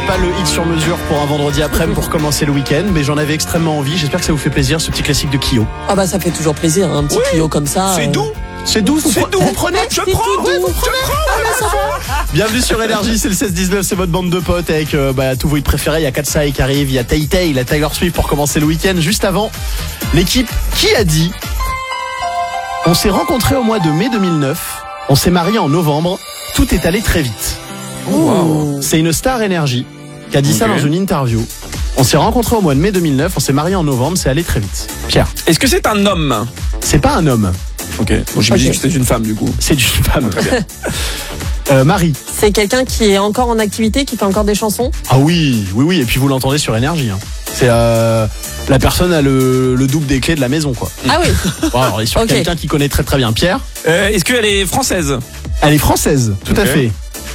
pas le hit sur mesure pour un vendredi après-midi pour commencer le week-end, mais j'en avais extrêmement envie. J'espère que ça vous fait plaisir, ce petit classique de Kyo. Ah bah ça fait toujours plaisir, un petit Kyo comme ça. C'est doux. C'est doux, vous prenez. Je prends. Bienvenue sur Énergie, c'est le 16-19, c'est votre bande de potes avec tous vos hits préférés. Il y a Katsai qui arrive, il y a Tay Tay, il y a Taylor Swift pour commencer le week-end. Juste avant, l'équipe qui a dit: on s'est rencontrés au mois de mai 2009, on s'est mariés en novembre, tout est allé très vite. Wow. C'est une star Énergie qui a dit ça dans une interview. On s'est rencontrés au mois de mai 2009, on s'est mariés en novembre, c'est allé très vite. Pierre. Est-ce que c'est un homme? C'est pas un homme. Ok. Bon, j'imagine que c'est une femme du coup. C'est une femme. Très bien. Marie. C'est quelqu'un qui est encore en activité, qui fait encore des chansons? Ah oui. Et puis vous l'entendez sur Énergie. Hein. C'est la personne a le double des clés de la maison, quoi. Ah oui. Bon, alors, on est sur quelqu'un qui connaît très très bien. Pierre. Est-ce qu'elle est française? Elle est française, tout à fait.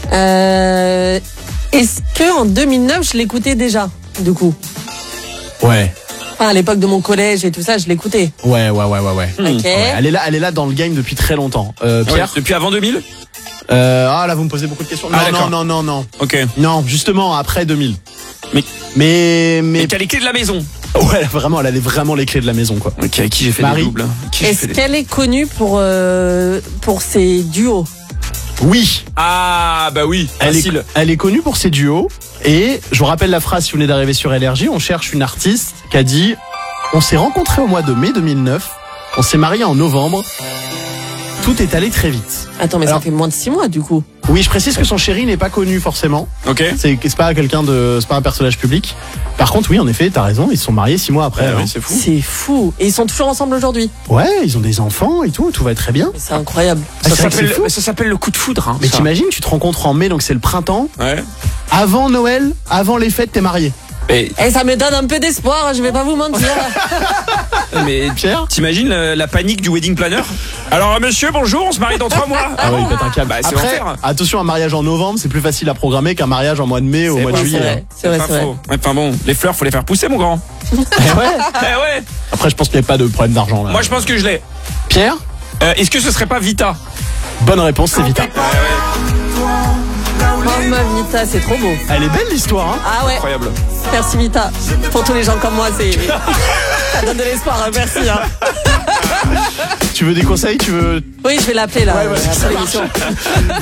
Est-ce que en 2009 je l'écoutais déjà, du coup? Ouais. Enfin, à l'époque de mon collège et tout ça, je l'écoutais. Ouais. Ok. Ouais, elle est là dans le game depuis très longtemps. Pierre. Ouais, depuis avant 2000? Là vous me posez beaucoup de questions. Non. Ok. Non, justement après 2000. Mais qu'elle a les clés de la maison. Ouais, vraiment, elle a vraiment les clés de la maison, quoi. Ok, à qui j'ai fait Marie. des doubles? Est-ce qu'elle est connue pour ses duos? Oui. Ah bah oui, facile. Elle est connue pour ses duos. Et je vous rappelle la phrase si vous venez d'arriver sur Énergie, on cherche une artiste qui a dit: on s'est rencontrés au mois de mai 2009, on s'est mariés en novembre, tout est allé très vite. Attends, mais ça fait moins de 6 mois du coup. Oui, je précise que son chéri n'est pas connu forcément. Ok. C'est pas c'est pas un personnage public. Par contre, oui, en effet, t'as raison, ils se sont mariés 6 mois après. Oui, c'est fou. C'est fou. Et ils sont toujours ensemble aujourd'hui. Ouais, ils ont des enfants et tout va très bien. C'est incroyable. C'est vrai que c'est fou. Ça s'appelle le coup de foudre. Hein, Mais ça. t'imagines, tu te rencontres en mai, donc c'est le printemps. Ouais. Avant Noël, avant les fêtes, t'es marié. Mais Ça me donne un peu d'espoir, je vais pas vous mentir. Pierre, t'imagines la panique du wedding planner? Alors monsieur, bonjour, on se marie dans 3 mois. Ah oui, pète un câble. Bah, c'est Après, l'enfer. attention, un mariage en novembre, c'est plus facile à programmer qu'un mariage en mois de mai ou au mois de juillet. C'est vrai. Pas faux. Ouais, enfin bon, les fleurs, faut les faire pousser, mon grand. Ouais. Ouais. Après, je pense qu'il n'y a pas de problème d'argent là. Moi, je pense que je l'ai. Pierre, Est-ce que ce serait pas Vita? bonne réponse, c'est Vita. Oh ma Vita, c'est trop beau. Elle est belle l'histoire, hein. Ah ouais. Incroyable. Merci Vita. Pour tous les gens comme moi, ça donne de l'espoir, hein. Merci. Hein. Tu veux des conseils? Oui, je vais l'appeler là. Ouais, après ça l'émission.